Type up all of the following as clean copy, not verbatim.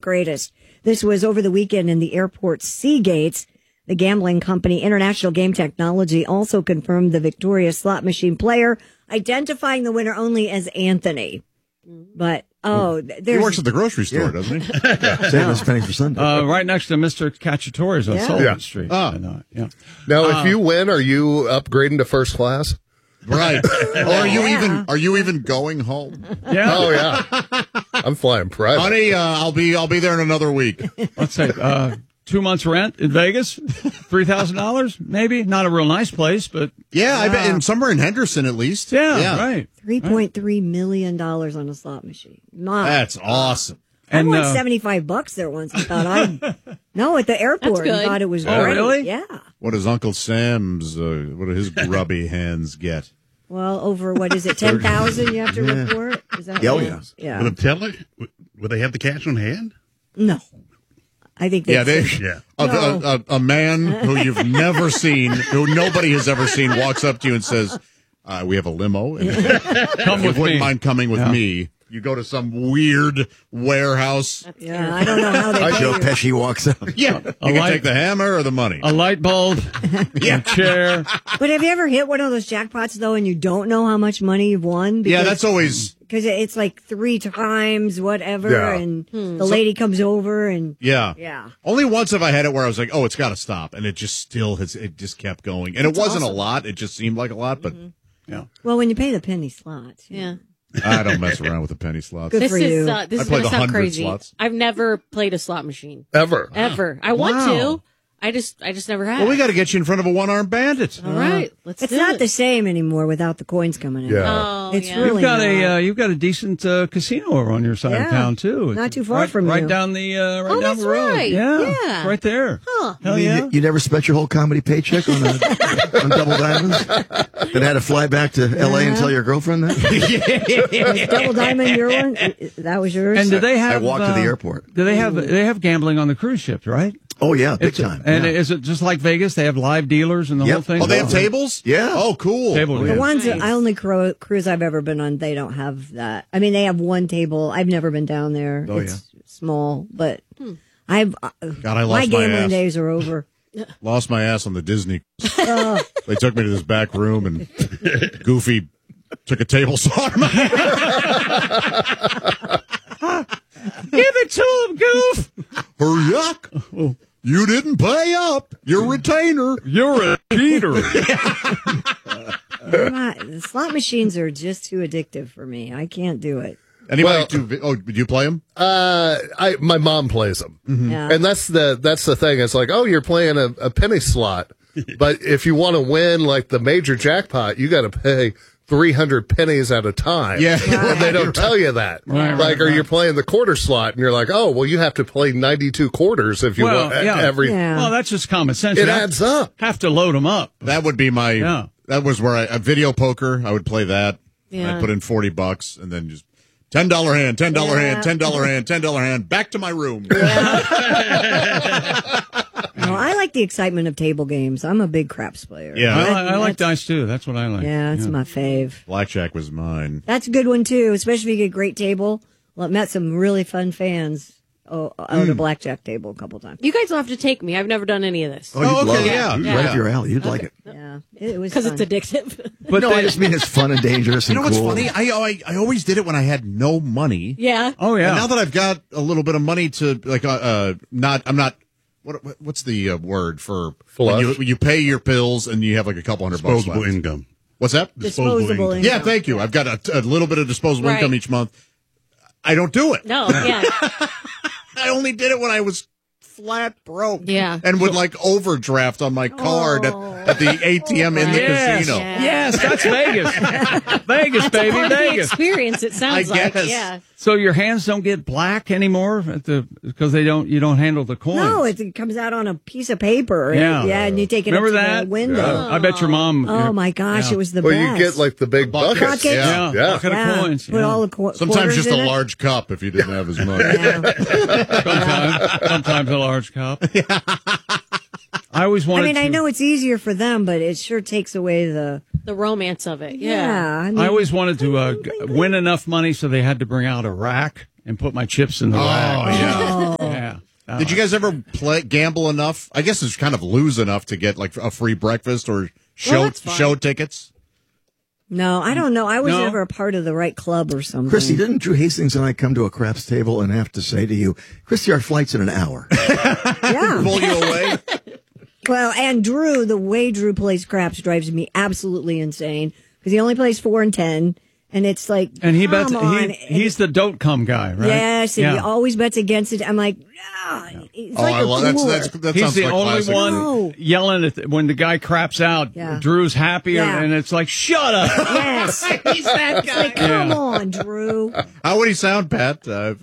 greatest. This was over the weekend in the airport Seagates. The gambling company International Game Technology also confirmed the victorious slot machine player, identifying the winner only as Anthony. But, he works at the grocery store, doesn't he? Save us pennies for Sunday. Right next to Mr. Cacciatore's on Sullivan Street. Now, if you win, are you upgrading to first class? Right. Or are you even going home? Yeah. Oh, yeah. I'm flying private. Honey, I'll be there in another week. Let's say 2 months rent in Vegas, $3,000 maybe. Not a real nice place, but yeah, I bet somewhere in Henderson at least. Yeah. Right. $3.3 million on a slot machine. That's awesome. I won $75 there once. I thought at the airport. I thought it was great. Really? Yeah. What does Uncle Sam's? What do his grubby hands get? Well, over what is it? 10,000 you have to report. Is that right? Yeah. With a teller? Would they have the cash on hand? No. I think a man who you've never seen, who nobody has ever seen, walks up to you and says, "We have a limo. And Come with me. Wouldn't mind coming with me." You go to some weird warehouse. Yeah, I don't know how they Joe Pesci walks up. Yeah, you can take the hammer or the money. A light bulb, a chair. But have you ever hit one of those jackpots, though, and you don't know how much money you've won? Yeah, that's always... Because it's like 3 times whatever, and the lady comes over and... Yeah. Only once have I had it where I was like, oh, it's got to stop. And it just kept going. And it wasn't a lot. It just seemed like a lot, but... Yeah. Well, when you pay the penny slots. Yeah. I don't mess around with the penny slots. Good for you. This I is play going the to sound 100 crazy. slots. I've never played a slot machine. Ever. I want to. I just never have. Well, we got to get you in front of a one-armed bandit. All right, let's It's do not it. the same anymore without the coins coming in. Yeah. Oh, It's yeah. really You've got a decent casino over on your side of town too. Not too far from you. Right down the down that's the road. right. Yeah, Yeah. it's right there. Huh. Hell yeah. You never spent your whole comedy paycheck on Double Diamonds? Then had to fly back to L.A. and tell your girlfriend that? Was Double Diamond your one? That was yours? And do they have? I walked to the airport. Do they have gambling on the cruise ships? Right. Oh, yeah, big time. And yeah. is it just like Vegas? They have live dealers and the whole thing? Oh, they have tables? Yeah. Oh, cool. Table The games. ones that I only cruise I've ever been on, they don't have that. I mean, they have one table. I've never been down there. Oh, it's small, but I lost my my gambling ass. days are over. Lost my ass on the Disney. They took me to this back room and Goofy took a table saw to my Give it to him, Goof. Hurry up. You didn't pay up. Your retainer. You're a cheater. The slot machines are just too addictive for me. I can't do it. Anybody do you play them? My mom plays them. Yeah. And that's the thing. It's like, oh, you're playing a penny slot. But if you want to win like the major jackpot, you got to pay 300 pennies at a time. Yeah. And they don't tell you that. Or you're playing the quarter slot and you're like, oh, well, you have to play 92 quarters if you want every. Yeah. Well, that's just common sense. It adds up. Have to load them up. That would be my. Yeah. That was where a video poker. I would play that. Yeah. I'd put in $40 and then just $10 hand, $10 hand, $10 hand, $10 hand. Back to my room. No, I like the excitement of table games. I'm a big craps player. Yeah. I like dice too. That's what I like. Yeah, that's my fave. Blackjack was mine. That's a good one too, especially if you get a great table. Well, I've met some really fun fans out at a blackjack table a couple times. You guys will have to take me. I've never done any of this. Oh, you'd love it. yeah. Right up your alley. You'd like it. Yeah, it was Because fun. it's addictive. But No, I just mean it's fun and dangerous You and know what's cool. funny? I always did it when I had no money. Yeah. Oh yeah. And now that I've got a little bit of money to like, I'm not. What's the word for Flush? when you pay your bills and you have like a couple $100 Disposable left? income. What's that? Disposable income. Yeah, thank you. I've got a little bit of disposable Right. income each month. I don't do it. No. Yeah. I only did it when I was flat broke. Yeah. And would like overdraft on my card at the ATM in the Yes. casino. Yeah. Yes, that's Vegas. Vegas, That's baby, part of the Vegas. experience. It sounds I like. guess. Yeah. So your hands don't get black anymore because you don't handle the coins. No, it comes out on a piece of paper. Yeah. And you take it Remember up to that the window. I bet your mom. Oh my gosh, it was the Well, best. you get like the big buckets. Buckets? Yeah. Yeah. bucket of coins. Put all the Sometimes quarters just in a it. large cup if you didn't have as much. Yeah. sometimes a large cup. I always wanted. I mean, I know it's easier for them, but it sure takes away the. The romance of it. Yeah. Yeah. I mean, I always wanted to win enough money so they had to bring out a rack and put my chips in the rack. Yeah. Did you guys ever gamble enough? I guess it's kind of lose enough to get like a free breakfast or that's fine. show tickets. No, I don't know. I was No. never a part of the right club or something. Christy, didn't Drew Hastings and I come to a craps table and have to say to you, Christy, our flight's in an hour? Yeah. Pull you away. Well, and Drew, the way Drew plays craps drives me absolutely insane because he only plays 4 and 10. And it's like, And he come bets. on. He's the don't come guy, right? Yes, and Yeah. he always bets against it. I'm like, it's like I a love cooler. that. He's Sounds the like only classic. one No. yelling at when the guy craps out. Yeah. Drew's happier, Yeah. and it's like, shut up. Yes. He's that guy. Like, come on, Drew. How would he sound, Pat?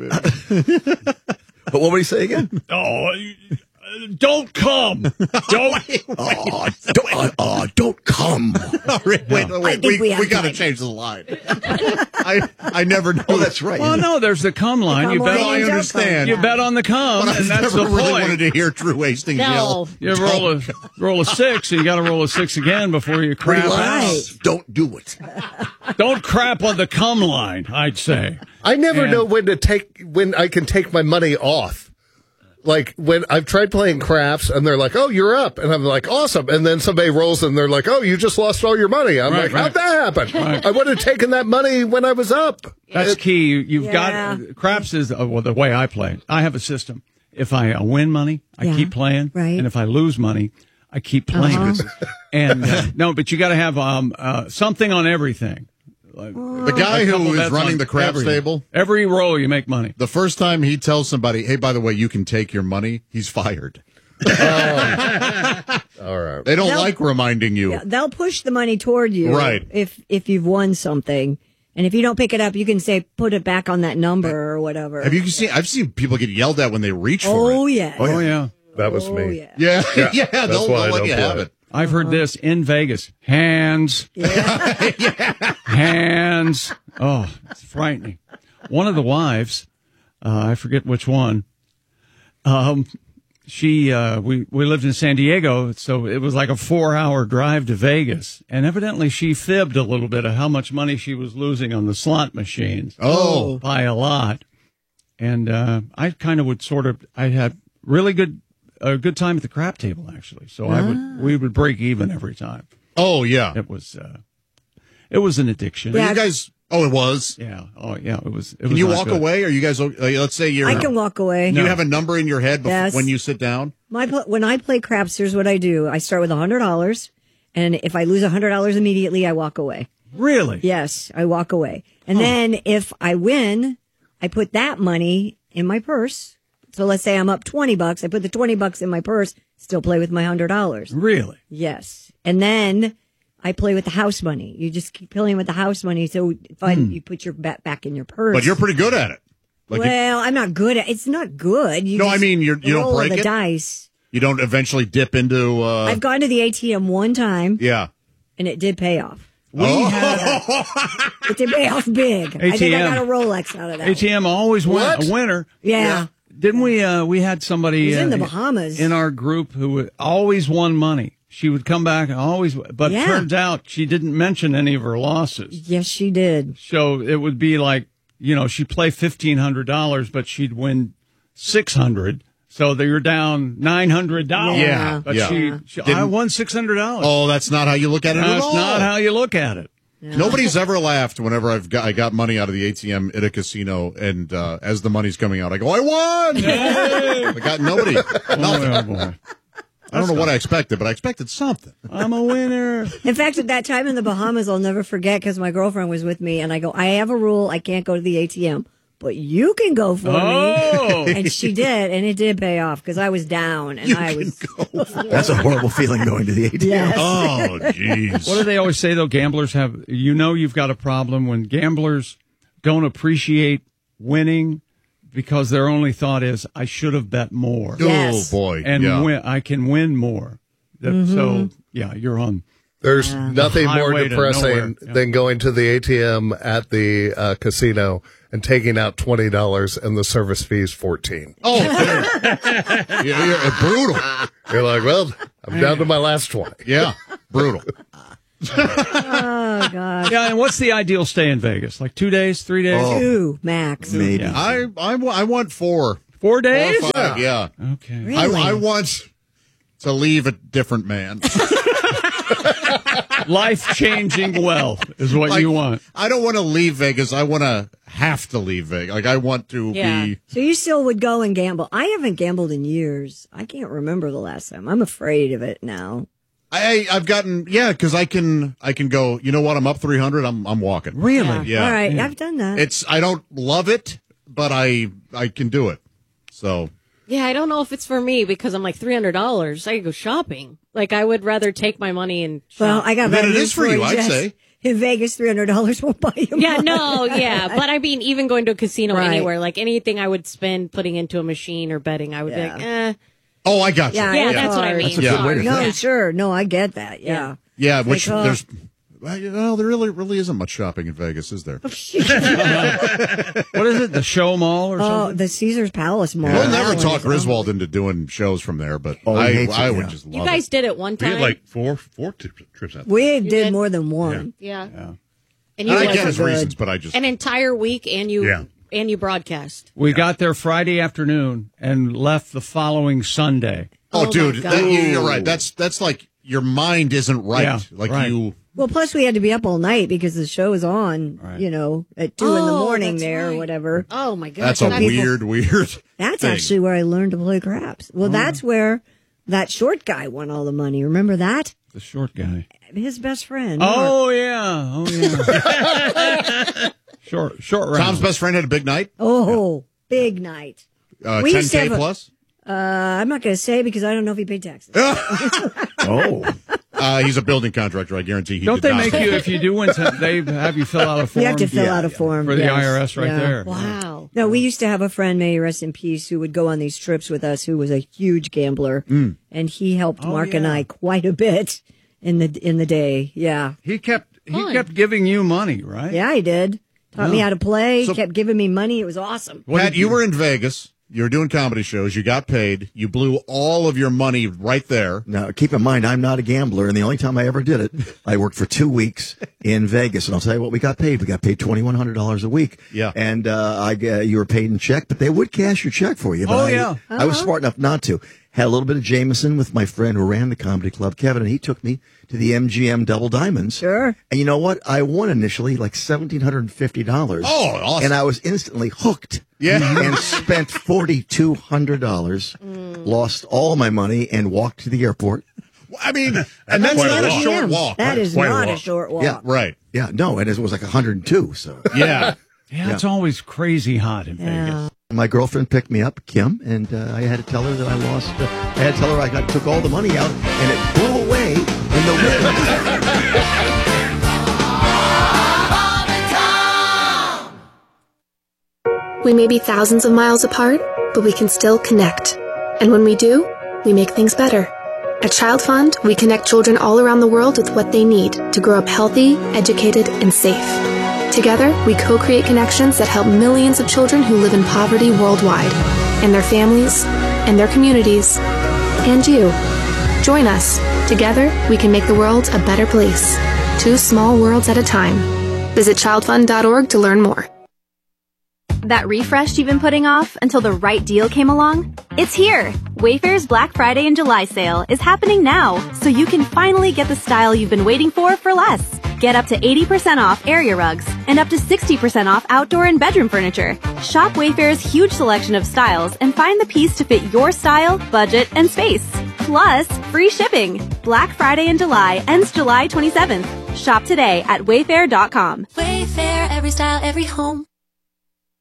But what would he say again? Oh, don't come. Don't. Don't come. wait, I think we have got to time. change the line. I never knew. Oh, that's right. Well, no, there's the come line. come You bet. line I and don't understand. You bet on the come, But and I've that's never the really point. wanted to hear Drew Hastings yell. No. You roll a 6, and you got to roll a 6 again before you crap out. Relax. Don't do it. Don't crap on the come line, I'd say. I never And- know when I can take my money off. Like when I've tried playing craps and they're like, "Oh, you're up," and I'm like, "Awesome!" And then somebody rolls and they're like, "Oh, you just lost all your money." I'm Right, like, right. "How'd that happen? Right. I would have taken that money when I was up." That's key. You've Yeah. got craps is well the way I play. I have a system. If I win money, I Yeah. keep playing, Right. and if I lose money, I keep playing. And no, but you got to have something on everything. The guy A couple who is bets running on the craps everything. table, Every roll you make money. the first time he tells somebody, "Hey, by the way, you can take your money," he's fired. All right. They don't They'll- like reminding you. Yeah, they'll push the money toward you, Right. If you've won something, and if you don't pick it up, you can say put it back on that number or whatever. Have you seen? I've seen people get yelled at when they reach for Oh it. yeah. Oh yeah. That was Oh me. yeah. Yeah, yeah. that's They'll why I let don't you play have it. it. I've heard this in Vegas. Hands. Hands. Oh, it's frightening. One of the wives, I forget which one, we lived in San Diego, so it was like a 4-hour drive to Vegas. And evidently she fibbed a little bit of how much money she was losing on the slot machines. Oh. By a lot. And I kind of would I had really a good time at the crap table, actually. So we would break even every time. Oh, yeah. It was an addiction. Yeah. You guys. Oh, it was. Yeah. Oh, yeah. It was. Can you walk away? Are you guys? Let's say you're. I can walk away. Do you have a number in your head Yes. when you sit down? When I play craps, here's what I do. I start with $100, and if I lose $100 immediately, I walk away. Really? Yes, I walk away. And then if I win, I put that money in my purse. So let's say I'm up $20. I put the $20 in my purse, still play with my $100. Really? Yes. And then I play with the house money. You just keep playing with the house money. So you put your bet back in your purse. But you're pretty good at it. Like well, I'm not good at it's not good. You No, I just mean, you don't roll break the it? dice. you don't eventually dip into. I've gone to the ATM one time Yeah. and it did pay off. Oh. It did pay off big. I think I ATM. got a Rolex out of that. ATM always win What? a winner. Yeah. Didn't we had somebody It was in the Bahamas. in our group who always won money. She would come back and always, but Yeah. turns out she didn't mention any of her losses. Yes, she did. So it would be like, she'd play $1,500, but she'd win $600. So you're down $900. Yeah. But Yeah. I won $600. Oh, that's not how you look at it at That's all. not how you look at it. Nobody's ever laughed whenever I got money out of the ATM at a casino, and as the money's coming out, I go, "I won!" I got nobody. Nothing. Oh, boy. I don't know what I expected, but I expected something. I'm a winner. In fact, at that time in the Bahamas, I'll never forget because my girlfriend was with me, and I go, I have a rule: I can't go to the ATM, but you can go for Oh. me. And she did, and it did pay off because I was down, and I was. That's a horrible feeling going to the ATM. Yes. Oh, jeez. What do they always say, though? Gamblers have, you've got a problem when gamblers don't appreciate winning because their only thought is, I should have bet more. Yes. Oh, boy. And yeah. I can win more. So, yeah, you're on. There's nothing more Highway to depressing nowhere. Yeah. than going to the ATM at the casino and taking out $20 and the service fee is $14. Oh, yeah, brutal. You're like, well, I'm down to my last 20. Yeah, brutal. Oh God. Yeah, and what's the ideal stay in Vegas? Like 2 days, 3 days? 2 max. Maybe. Yeah. I want 4. 4 days? 4 or 5, yeah. Okay. Really? I want to leave a different man. Life-changing wealth is what you want. I don't want to leave Vegas. I want to have to leave Vegas. Like, I want to be. So you still would go and gamble? I haven't gambled in years. I can't remember the last time. I'm afraid of it now. I've gotten, because I can go, you know what? I'm up 300. I'm walking. Really? Yeah. All right. I've done that. I don't love it, but I can do it. So. Yeah, I don't know if it's for me because I'm like $300. I could go shopping. Like, I would rather take my money and shop. Well, I got Then bad it news is for you, I'd Jess. say. In Vegas, $300 won't buy you Yeah, much. no, yeah. But I mean, even going to a casino Right. anywhere, like anything I would spend putting into a machine or betting, I would be like, Oh, I got you. Yeah, Yeah, that's what I mean. That's a good way to No, think. sure. No, I get that. Yeah. Yeah, which Like, there's. Well, there really isn't much shopping in Vegas, is there? What is it? The Show Mall or Oh, something? the Caesars Palace Mall. We'll That never one talk is Griswold into doing shows from there, but Oh, he hates I it, would yeah. just love You guys it. did it one We time. had like four trips out there. We did did? more than one. Yeah. And And you I went get for his good. reasons, but I just. an entire week and you Yeah. broadcast. We got there Friday afternoon and left the following Sunday. Oh, Oh, dude, my God. you're right. That's like your mind isn't right. Yeah, like right. you. Well, plus we had to be up all night because the show is on, Right. at 2 in the Oh, morning that's there or right. whatever. Oh my God. That's a people- weird. That's thing. actually where I learned to play craps. Well, that's where that short guy won all the money. Remember that? The short guy. His best friend. Mark. Oh, yeah. Short round. Tom's best friend had a big night. Oh, big night. We used to 10K have a- plus. I'm not going to say because I don't know if he paid taxes. Oh, He's a building contractor. I guarantee he Don't did they not. make you, if you do win, they have you fill out a form? You have to fill out a form For the yes. IRS right Yeah. there. Wow. No, we used to have a friend, may he rest in peace, who would go on these trips with us, who was a huge gambler, and he helped Mark and I quite a bit in the day. Yeah, He kept giving you money, right? yeah, he did. Taught me how to play. So- kept giving me money. It was awesome. Pat, you were in Vegas. You were doing comedy shows. You got paid. You blew all of your money right there. now keep in mind, I'm not a gambler, and the only time I ever did it, I worked for 2 weeks in Vegas, and I'll tell you what we got paid. We got paid $2,100 a week. Yeah. And you were paid in check, but they would cash your check for you. But Oh, yeah. I was smart enough not to. Had a little bit of Jameson with my friend who ran the comedy club, Kevin, and he took me to the MGM Double Diamonds. Sure. And you know what? I won initially like $1,750. Oh, awesome. And I was instantly hooked. Yeah. And spent $4,200, lost all my money, and walked to the airport. I mean, and that's quite not a a walk. short Damn, walk. that is Quite a not a walk. short walk. Yeah. Right. Yeah, no, and it was like 102. So Yeah. Yeah, it's always crazy hot in Vegas. my girlfriend picked me up, Kim, and I had to tell her that I lost. I had to tell her I took all the money out, and it blew away in the wind. We may be thousands of miles apart, but we can still connect. And when we do, we make things better. At Child Fund, we connect children all around the world with what they need to grow up healthy, educated, and safe. Together, we co-create connections that help millions of children who live in poverty worldwide, and their families, and their communities, and you. Join us. Together, we can make the world a better place. 2 small worlds at a time. Visit childfund.org to learn more. That refresh you've been putting off until the right deal came along? It's here! Wayfair's Black Friday and July sale is happening now, so you can finally get the style you've been waiting for less. Get up to 80% off area rugs and up to 60% off outdoor and bedroom furniture. Shop Wayfair's huge selection of styles and find the piece to fit your style, budget, and space. Plus, free shipping. Black Friday in July ends July 27th. Shop today at wayfair.com. Wayfair, every style, every home.